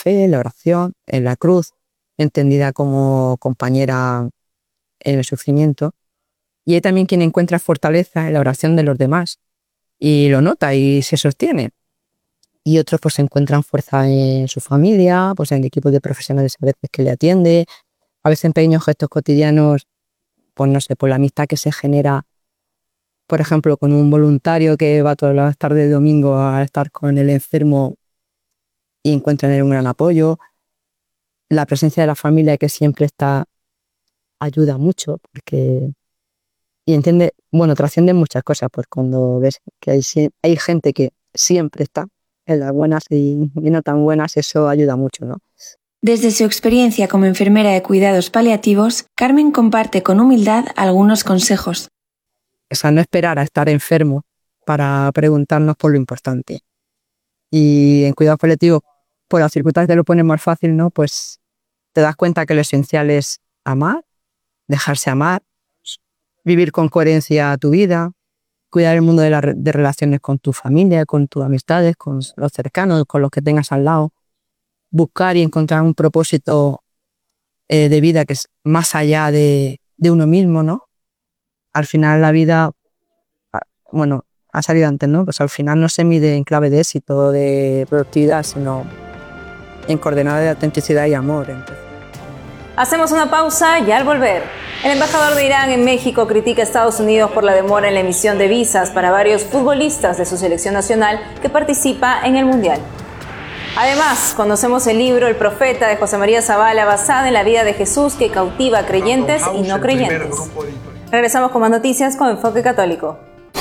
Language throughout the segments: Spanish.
fe, en la oración, en la cruz, entendida como compañera en el sufrimiento. Y hay también quien encuentra fortaleza en la oración de los demás y lo nota y se sostiene. Y otros pues encuentran fuerza en su familia, pues en el equipo de profesionales a veces que le atiende, a veces en pequeños gestos cotidianos, pues no sé, por la amistad que se genera, por ejemplo, con un voluntario que va todas las tardes de domingo a estar con el enfermo y encuentra en él un gran apoyo. La presencia de la familia que siempre está ayuda mucho porque y entiende, bueno, trascienden muchas cosas, pues cuando ves que hay gente que siempre está en las buenas y no tan buenas, eso ayuda mucho, ¿no? Desde su experiencia como enfermera de cuidados paliativos, Carmen comparte con humildad algunos consejos. O sea, no esperar a estar enfermo para preguntarnos por lo importante. Y en cuidados paliativos, pues las circunstancias te lo ponen más fácil, ¿no? Pues te das cuenta que lo esencial es amar, dejarse amar, vivir con coherencia tu vida, cuidar el mundo de relaciones con tu familia, con tus amistades, con los cercanos, con los que tengas al lado. Buscar y encontrar un propósito de vida que es más allá de uno mismo, ¿no? Al final la vida, bueno, ha salido antes, ¿no? Pues al final no se mide en clave de éxito, de productividad, sino en coordenadas de autenticidad y amor. Entonces. Hacemos una pausa y al volver, el embajador de Irán en México critica a Estados Unidos por la demora en la emisión de visas para varios futbolistas de su selección nacional que participa en el Mundial. Además, conocemos el libro El Profeta de José María Zavala, basada en la vida de Jesús que cautiva a creyentes y no creyentes. Regresamos con más noticias con Enfoque Católico.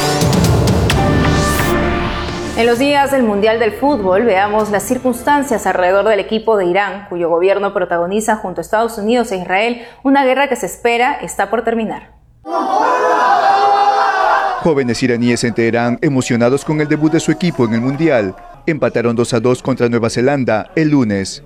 En los días del Mundial del Fútbol, veamos las circunstancias alrededor del equipo de Irán, cuyo gobierno protagoniza junto a Estados Unidos e Israel una guerra que se espera está por terminar. Jóvenes iraníes en Teherán emocionados con el debut de su equipo en el Mundial. Empataron 2-2 contra Nueva Zelanda el lunes.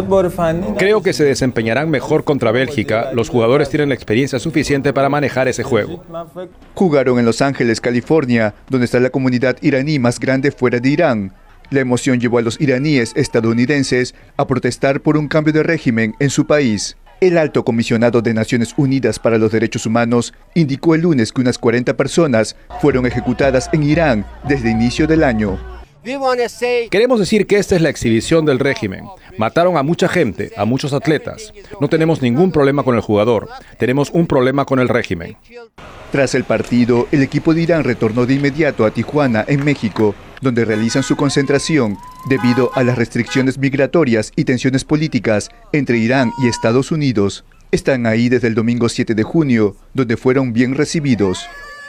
Creo que se desempeñarán mejor contra Bélgica. Los jugadores tienen la experiencia suficiente para manejar ese juego. Jugaron en Los Ángeles, California, donde está la comunidad iraní más grande fuera de Irán. La emoción llevó a los iraníes estadounidenses a protestar por un cambio de régimen en su país. El alto comisionado de Naciones Unidas para los Derechos Humanos indicó el lunes que unas 40 personas fueron ejecutadas en Irán desde inicio del año. Queremos decir que esta es la exhibición del régimen. Mataron a mucha gente, a muchos atletas. No tenemos ningún problema con el jugador, tenemos un problema con el régimen. Tras el partido, el equipo de Irán retornó de inmediato a Tijuana, en México, donde realizan su concentración debido a las restricciones migratorias y tensiones políticas entre Irán y Estados Unidos. Están ahí desde el domingo 7 de junio, donde fueron bien recibidos.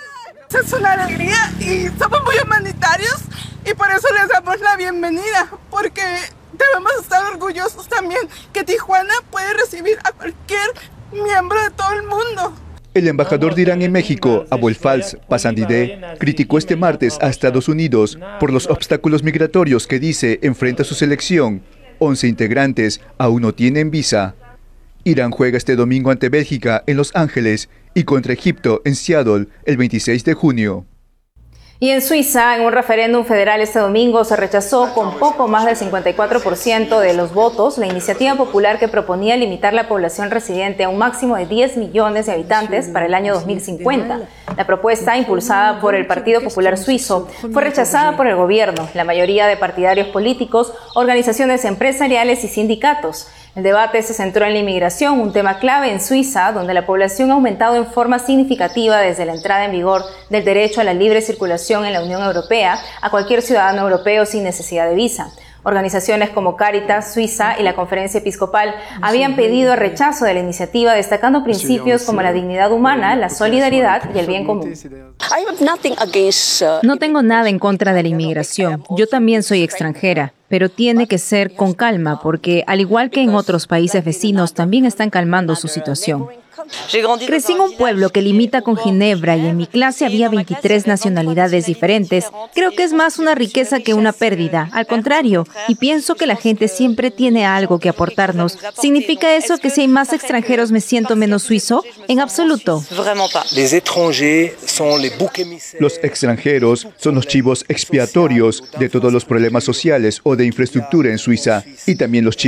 Es una alegría y somos muy humanitarios y por eso les damos la bienvenida, porque debemos estar orgullosos también que Tijuana puede recibir a cualquier miembro de todo el mundo. El embajador de Irán en México, Abolfaz Pasandideh, criticó este martes a Estados Unidos por los obstáculos migratorios que dice enfrenta su selección. 11 integrantes aún no tienen visa. Irán juega este domingo ante Bélgica en Los Ángeles y contra Egipto en Seattle el 26 de junio. Y en Suiza, en un referéndum federal este domingo, se rechazó con poco más del 54% de los votos la iniciativa popular que proponía limitar la población residente a un máximo de 10 millones de habitantes para el año 2050. La propuesta, impulsada por el Partido Popular Suizo, fue rechazada por el gobierno, la mayoría de partidarios políticos, organizaciones empresariales y sindicatos. El debate se centró en la inmigración, un tema clave en Suiza, donde la población ha aumentado en forma significativa desde la entrada en vigor del derecho a la libre circulación en la Unión Europea a cualquier ciudadano europeo sin necesidad de visa. Organizaciones como Cáritas Suiza y la Conferencia Episcopal habían pedido el rechazo de la iniciativa, destacando principios como la dignidad humana, la solidaridad y el bien común. No tengo nada en contra de la inmigración. Yo también soy extranjera, pero tiene que ser con calma, porque al igual que en otros países vecinos, también están calmando su situación. Crecí en un pueblo que limita con Ginebra y en mi clase había 23 nacionalidades diferentes. Creo que es más una riqueza que una pérdida. Al contrario, y pienso que la gente siempre tiene algo que aportarnos. ¿Significa eso que si hay más extranjeros me siento menos suizo? En absoluto. Los extranjeros son los chivos expiatorios de todos los problemas sociales o de infraestructura en Suiza, y también los